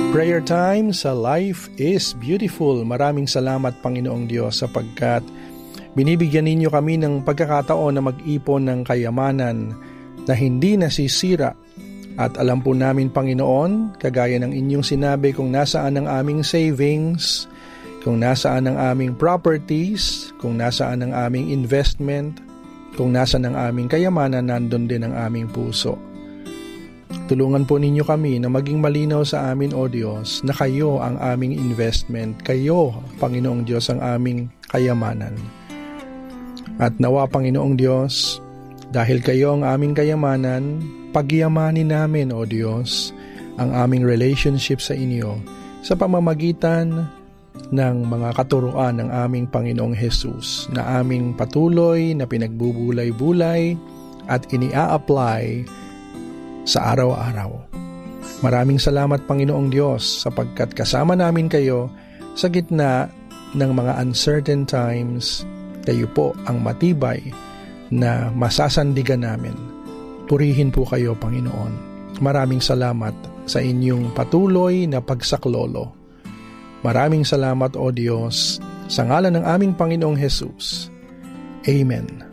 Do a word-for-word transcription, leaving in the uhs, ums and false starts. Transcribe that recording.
Prayer time sa Life is Beautiful. Maraming salamat Panginoong Diyos sapagkat binibigyan ninyo kami ng pagkakataon na mag-ipon ng kayamanan na hindi nasisira. At alam po namin Panginoon, kagaya ng inyong sinabi kung nasaan ang aming savings, kung nasaan ang aming properties, kung nasaan ang aming investment, kung nasaan ang aming kayamanan, nandun din ang aming puso. Tulungan po ninyo kami na maging malinaw sa amin, O Diyos, na kayo ang aming investment, kayo, Panginoong Diyos, ang aming kayamanan. At nawa, Panginoong Diyos, dahil kayo ang aming kayamanan, pagyamanin namin, O Diyos, ang aming relationship sa inyo sa pamamagitan ng mga katuruan ng aming Panginoong Hesus na aming patuloy na pinagbubulay-bulay at inia-apply sa araw-araw. Maraming salamat Panginoong Diyos sapagkat kasama namin kayo sa gitna ng mga uncertain times. Kayo po ang matibay na masasandigan namin. Purihin po kayo Panginoon. Maraming salamat sa inyong patuloy na pagsaklolo. Maraming salamat O Diyos sa ngalan ng aming Panginoong Hesus. Amen.